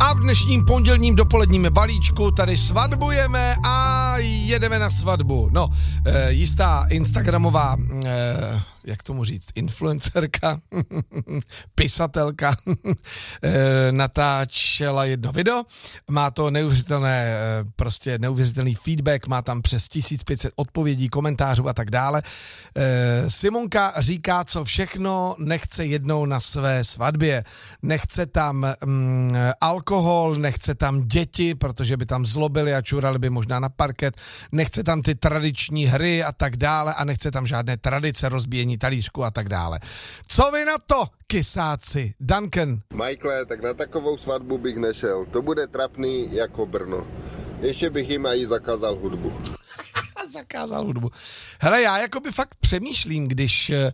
A v dnešním pondělním dopoledním balíčku tady svatbujeme a jedeme na svatbu. No, jistá instagramová, jak tomu říct, influencerka, pisatelka, natáčela jedno video. Má to neuvěřitelný feedback, má tam přes 1500 odpovědí, komentářů a tak dále. Simonka říká, co všechno nechce jednou na své svatbě. Nechce tam alkohol, nechce tam děti, protože by tam zlobili a čurali by možná na parket. Nechce tam ty tradiční hry a tak dále a nechce tam žádné tradice, rozbíjení talířku a tak dále. Co vy na to, kysáci? Duncan. Michael, tak na takovou svatbu bych nešel. To bude trapný jako Brno. Ještě bych jim i zakázal hudbu. Zakázal hudbu. Hele, já jakoby fakt přemýšlím, když